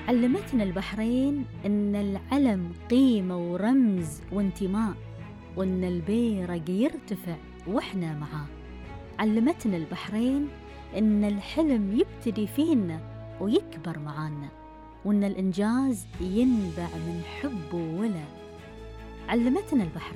علمتنا البحرين إن العلم قيمة ورمز وانتماء، وإن البيرق يرتفع وإحنا معاه. علمتنا البحرين إن الحلم يبتدي فينا ويكبر معانا، وإن الإنجاز ينبع من حب وولا. علمتنا البحرين